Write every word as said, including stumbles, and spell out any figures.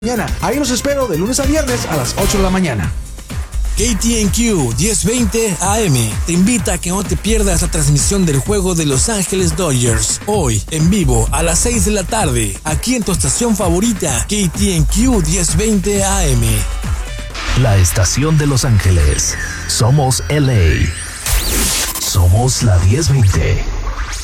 Mañana, ahí los espero de lunes a viernes a las ocho de la mañana. K T N Q diez veinte A M te invita a que no te pierdas la transmisión del juego de Los Ángeles Dodgers. Hoy, en vivo, a las seis de la tarde, aquí en tu estación favorita, K T N Q diez veinte A M. La estación de Los Ángeles. Somos L A. Somos la diez veinte.